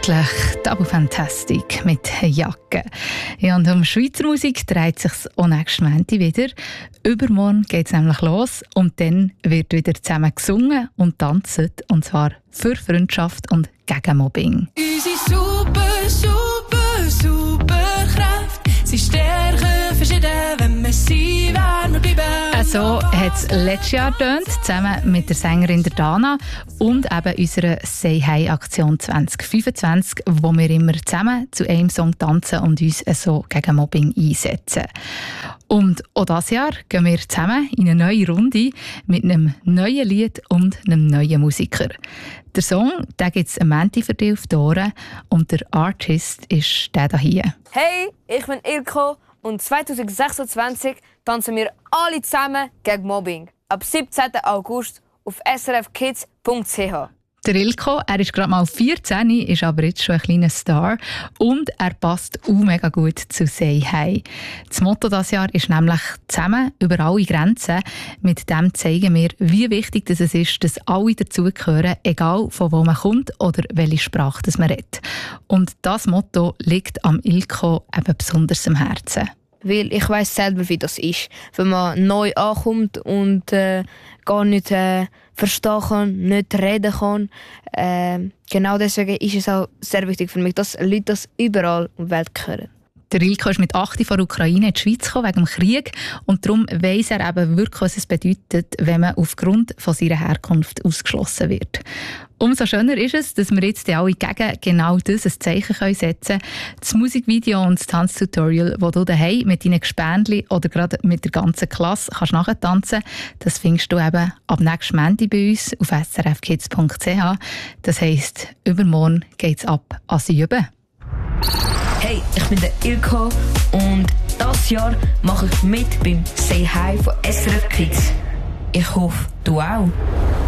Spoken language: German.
wirklich Double Fantastic mit Jacke. Ja, und um Schweizer Musik dreht sich auch nächsten Montag wieder. Übermorgen geht es nämlich los und dann wird wieder zusammen gesungen und tanzen. Und zwar für Freundschaft und gegen Mobbing. Unsere Superkraft, sie stärken verschieden, wenn wir sie werden bleiben. So hat es letztes Jahr getönt, zusammen mit der Sängerin der Dana und eben unserer Say Hi Aktion 2025, wo wir immer zusammen zu einem Song tanzen und uns so gegen Mobbing einsetzen. Und auch dieses Jahr gehen wir zusammen in eine neue Runde mit einem neuen Lied und einem neuen Musiker. Der Song gibt es am Montag für dich auf die Ohren und der Artist ist der hier. Hey, ich bin Ilko und 2026 tanzen wir alle zusammen gegen Mobbing. Ab 17. August auf srfkids.ch. Der Ilko, er ist gerade mal 14, ist aber jetzt schon ein kleiner Star und er passt auch mega gut zu Say Hi. Das Motto dieses Jahr ist nämlich «Zusammen über alle Grenzen». Mit dem zeigen wir, wie wichtig es ist, dass alle dazugehören, egal von wo man kommt oder welche Sprache man redet. Und das Motto liegt am Ilko eben besonders am Herzen. Weil ich weiss selber, wie das ist, wenn man neu ankommt und gar nicht verstehen kann, nicht reden kann. Genau deswegen ist es auch sehr wichtig für mich, dass Leute das überall um die Welt hören. Der Ilko ist mit 8 von der Ukraine in die Schweiz gekommen, wegen dem Krieg. Und darum weiss er eben wirklich, was es bedeutet, wenn man aufgrund von seiner Herkunft ausgeschlossen wird. Umso schöner ist es, dass wir jetzt alle gegen genau das ein Zeichen setzen können. Das Musikvideo und das Tanztutorial, das du daheim mit deinen Gespänli oder gerade mit der ganzen Klasse kannst nachtanzen kannst, das findest du eben ab nächsten Montag bei uns auf srfkids.ch. Das heisst, übermorgen geht es ab an sie üben. Hey, ich bin der Ilko und dieses Jahr mache ich mit beim Say Hi von SRF Kids. Ich hoffe, du auch.